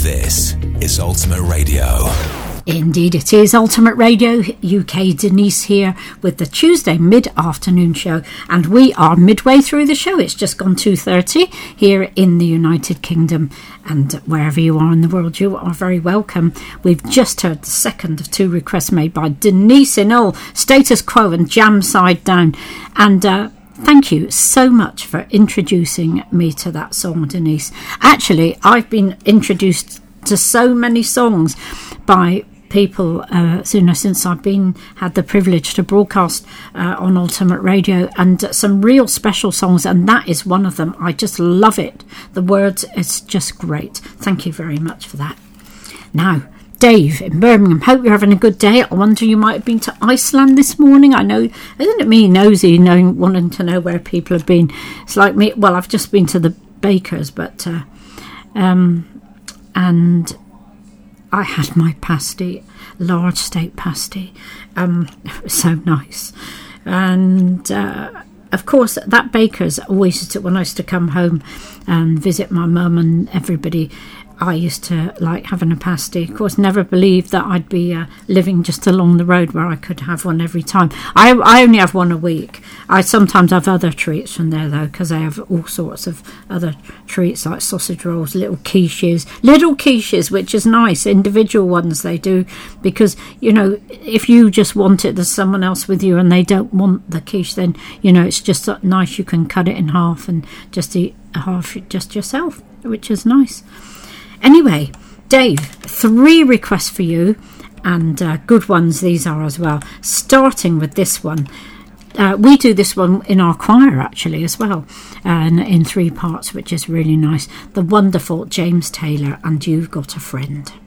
This is Ultimate Radio. Indeed it is Ultimate Radio UK. Denise here with the Tuesday mid-afternoon show, and we are midway through the show. It's just gone 2:30 here in the United Kingdom, and wherever you are in the world, you are very welcome. We've just heard the second of two requests made by Denise in all Status Quo and Jam Side Down, and thank you so much for introducing me to that song, Denise. Actually, I've been introduced to so many songs by people since I've had the privilege to broadcast on Ultimate Radio, and some real special songs, and that is one of them. I just love it. The words, it's just great. Thank you very much for that. Now, Dave in Birmingham, hope you're having a good day. I wonder, you might have been to Iceland this morning. I know, isn't it me nosy, wanting to know where people have been? It's like me, well, I've just been to the Bakers, but and I had my pasty, large steak pasty. It was so nice. And of course, that Baker's always, when I used to come home and visit my mum and everybody, I used to like having a pasty. Of course, never believed that I'd be living just along the road where I could have one every time. I only have one a week. I sometimes have other treats from there, though, because they have all sorts of other treats like sausage rolls, little quiches, which is nice, individual ones they do, because, if you just want it, there's someone else with you and they don't want the quiche, then, it's just nice. You can cut it in half and just eat a half just yourself, which is nice. Anyway, Dave, 3 requests for you, and good ones these are as well. Starting with this one. We do this one in our choir, actually, as well, and in 3 parts, which is really nice. The wonderful James Taylor, and You've Got a Friend.